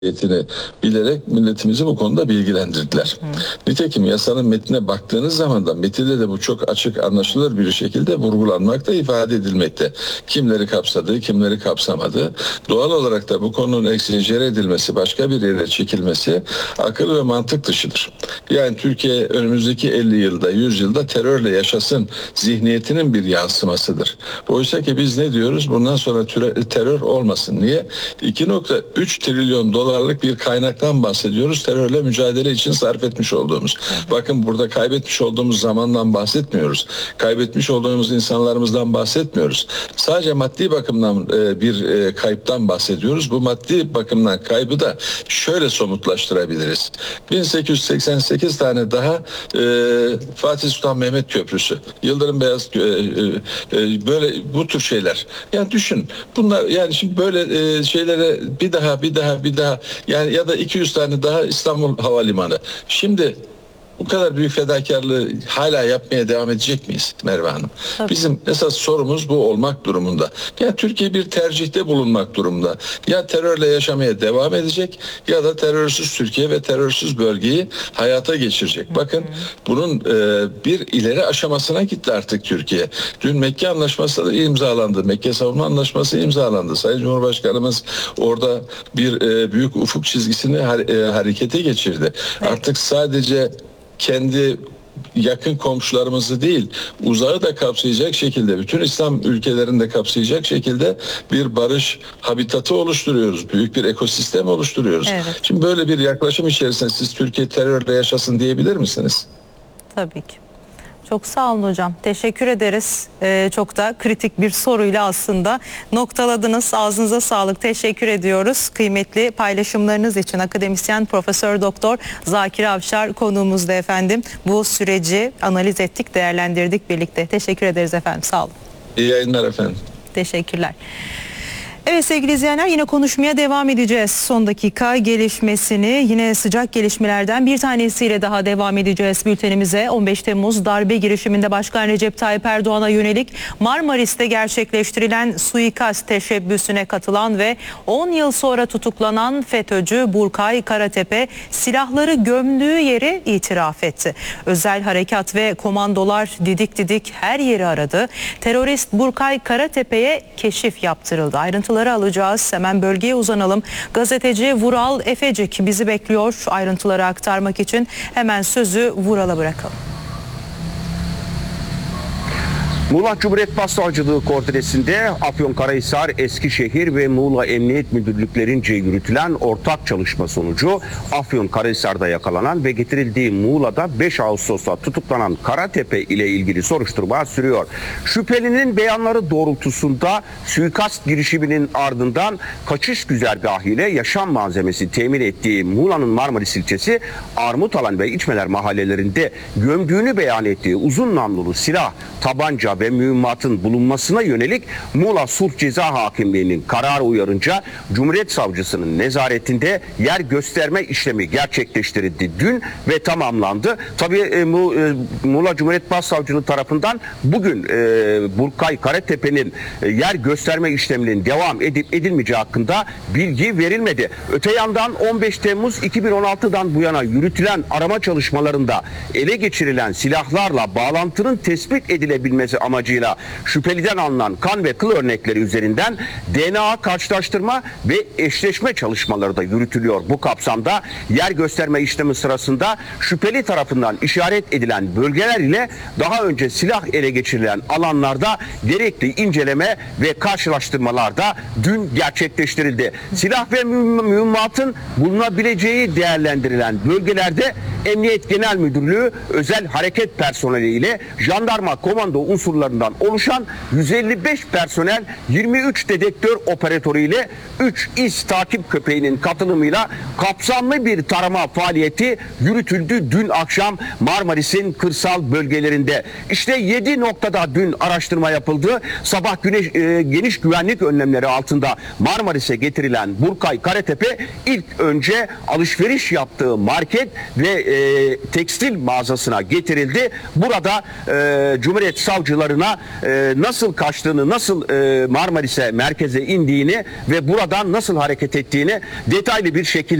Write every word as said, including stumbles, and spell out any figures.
niyetini bilerek milletimizi bu konuda bilgilendirdiler. Hı. Nitekim yasanın metnine baktığınız zaman da metinde de bu çok açık anlaşılır bir şekilde vurgulanmakta, ifade edilmekte. Kimleri kapsadığı, kimleri kapsamadığı. Doğal olarak da bu konunun eksenjere edilmesi, başka bir yere çekilmesi akıl ve mantık dışıdır. Yani Türkiye önümüzdeki elli yılda, yüz yılda terörle yaşasın zihniyetinin bir yansımasıdır. Oysa ki biz ne diyoruz? Bundan sonra terör olmasın. Niye? iki nokta üç trilyon dolarlık bir kaynaktan bahsediyoruz. Terörle mücadele için sarf etmiş olduğumuz. Bakın burada kaybetmiş olduğumuz zamandan bahsetmiyoruz. Kaybetmiş olduğumuz insanlarımızdan bahsetmiyoruz. Sadece maddi bakımdan bir kayıptan bahsediyoruz. Bu maddi bakımdan kaybı da şöyle somutlaştırabiliriz. bin sekiz yüz seksen sekiz tane daha e, Fatih Sultan Mehmet Köprüsü, Yıldırım Beyaz e, e, böyle bu tür şeyler. Yani düşün. Bunlar yani şimdi böyle e, şeylere bir daha bir daha bir daha yani ya da iki yüz tane daha İstanbul Havalimanı. Şimdi bu kadar büyük fedakarlığı hala yapmaya devam edecek miyiz Merve Hanım? Tabii. Bizim esas sorumuz bu olmak durumunda. Yani Türkiye bir tercihte bulunmak durumunda. Ya terörle yaşamaya devam edecek ya da terörsüz Türkiye ve terörsüz bölgeyi hayata geçirecek. Hı hı. Bakın bunun e, bir ileri aşamasına gitti artık Türkiye. Dün Mekke Anlaşması da imzalandı. Mekke Savunma Anlaşması imzalandı. Sayın Cumhurbaşkanımız orada bir e, büyük ufuk çizgisini e, harekete geçirdi. Evet. Artık sadece kendi yakın komşularımızı değil, uzağı da kapsayacak şekilde, bütün İslam ülkelerini de kapsayacak şekilde bir barış habitatı oluşturuyoruz. Büyük bir ekosistem oluşturuyoruz. Evet. Şimdi böyle bir yaklaşım içerisinde siz Türkiye terörle yaşasın diyebilir misiniz? Tabii ki. Çok sağ olun hocam. Teşekkür ederiz. Ee, çok da kritik bir soruyla aslında noktaladınız. Ağzınıza sağlık. Teşekkür ediyoruz. Kıymetli paylaşımlarınız için akademisyen Profesör Doktor Zakir Avşar konuğumuzda efendim. Bu süreci analiz ettik, değerlendirdik birlikte. Teşekkür ederiz efendim. Sağ olun. İyi yayınlar efendim. Teşekkürler. Evet sevgili izleyenler, yine konuşmaya devam edeceğiz. Son dakika gelişmesini, yine sıcak gelişmelerden bir tanesiyle daha devam edeceğiz bültenimize. on beş Temmuz darbe girişiminde Başkan Recep Tayyip Erdoğan'a yönelik Marmaris'te gerçekleştirilen suikast teşebbüsüne katılan ve on yıl sonra tutuklanan FETÖ'cü Burkay Karatepe silahları gömdüğü yeri itiraf etti. Özel harekat ve komandolar didik didik her yeri aradı. Terörist Burkay Karatepe'ye keşif yaptırıldı. Ayrıntıları alacağız. Hemen bölgeye uzanalım. Gazeteci Vural Efecik bizi bekliyor. Ayrıntıları aktarmak için hemen sözü Vural'a bırakalım. Muğla Cumhuriyet Başsavcılığı koordinesinde Afyonkarahisar, Eskişehir ve Muğla Emniyet Müdürlüklerince yürütülen ortak çalışma sonucu Afyonkarahisar'da yakalanan ve getirildiği Muğla'da beş Ağustos'ta tutuklanan Karatepe ile ilgili soruşturma sürüyor. Şüphelinin beyanları doğrultusunda suikast girişiminin ardından kaçış güzergahıyla yaşam malzemesi temin ettiği Muğla'nın Marmaris ilçesi Armutalan ve İçmeler mahallelerinde gömdüğünü beyan ettiği uzun namlulu silah, tabanca ve mühimmatın bulunmasına yönelik Muğla Sulh Ceza Hakimliği'nin kararı uyarınca Cumhuriyet Savcısının nezaretinde yer gösterme işlemi gerçekleştirildi dün ve tamamlandı. Tabii e, Mu, e, Muğla Cumhuriyet Başsavcılığı tarafından bugün e, Burkay Karatepe'nin e, yer gösterme işleminin devam edip edilmeyeceği hakkında bilgi verilmedi. Öte yandan on beş Temmuz iki bin on altı'dan bu yana yürütülen arama çalışmalarında ele geçirilen silahlarla bağlantının tespit edilebilmesi amacıyla şüpheliden alınan kan ve kıl örnekleri üzerinden D N A karşılaştırma ve eşleşme çalışmaları da yürütülüyor. Bu kapsamda yer gösterme işlemi sırasında şüpheli tarafından işaret edilen bölgeler ile daha önce silah ele geçirilen alanlarda gerekli inceleme ve karşılaştırmalar da dün gerçekleştirildi. Silah ve mühimmatın bulunabileceği değerlendirilen bölgelerde Emniyet Genel Müdürlüğü özel hareket personeli ile jandarma komando unsurlarından oluşan yüz elli beş personel, yirmi üç dedektör operatörü ile üç iz takip köpeğinin katılımıyla kapsamlı bir tarama faaliyeti yürütüldü dün akşam Marmaris'in kırsal bölgelerinde. İşte yedi noktada dün araştırma yapıldı. Sabah güneş, e, geniş güvenlik önlemleri altında Marmaris'e getirilen Burkay Karatepe ilk önce alışveriş yaptığı market ve e, tekstil mağazasına getirildi. Burada e, Cumhuriyet savcılarına e, nasıl kaçtığını, nasıl e, Marmaris'e merkeze indiğini ve buradan nasıl hareket ettiğini detaylı bir şekilde